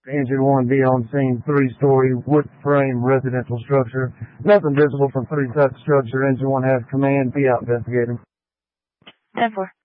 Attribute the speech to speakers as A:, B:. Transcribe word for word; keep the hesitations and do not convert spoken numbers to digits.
A: Engine one be on scene, three-story wood frame residential structure. Nothing visible from three-type structure. Engine one has command. Be out investigating.
B: ten four.